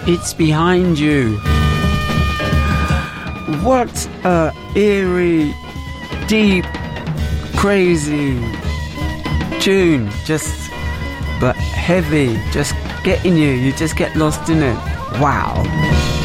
It's behind you. What a eerie, deep, crazy tune. Just, but heavy. Just getting you. You just get lost in it. Wow.